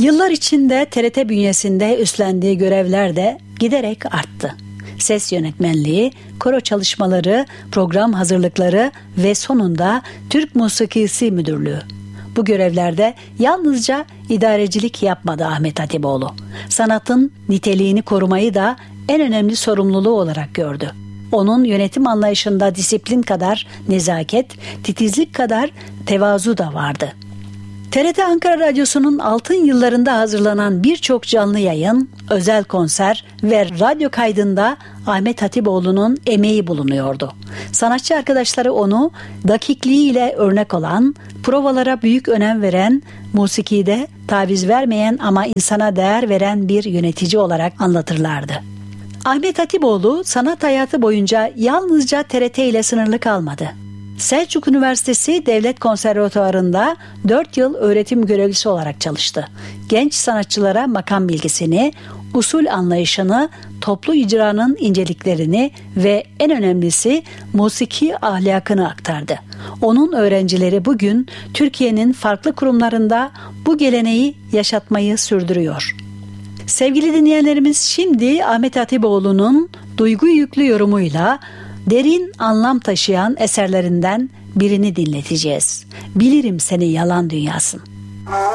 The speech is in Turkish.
Yıllar içinde TRT bünyesinde üstlendiği görevler de giderek arttı. Ses yönetmenliği, koro çalışmaları, program hazırlıkları ve sonunda Türk Musikisi Müdürlüğü. Bu görevlerde yalnızca idarecilik yapmadı Ahmet Hatipoğlu. Sanatın niteliğini korumayı da en önemli sorumluluğu olarak gördü. Onun yönetim anlayışında disiplin kadar nezaket, titizlik kadar tevazu da vardı. TRT Ankara Radyosu'nun altın yıllarında hazırlanan birçok canlı yayın, özel konser ve radyo kaydında Ahmet Hatipoğlu'nun emeği bulunuyordu. Sanatçı arkadaşları onu dakikliğiyle örnek olan, provalara büyük önem veren, musikide taviz vermeyen ama insana değer veren bir yönetici olarak anlatırlardı. Ahmet Hatipoğlu sanat hayatı boyunca yalnızca TRT ile sınırlı kalmadı. Selçuk Üniversitesi Devlet Konservatuvarı'nda 4 yıl öğretim görevlisi olarak çalıştı. Genç sanatçılara makam bilgisini, usul anlayışını, toplu icranın inceliklerini ve en önemlisi musiki ahlakını aktardı. Onun öğrencileri bugün Türkiye'nin farklı kurumlarında bu geleneği yaşatmayı sürdürüyor. Sevgili dinleyenlerimiz, şimdi Ahmet Hatipoğlu'nun duygu yüklü yorumuyla derin anlam taşıyan eserlerinden birini dinleteceğiz. Bilirim seni yalan dünyasın.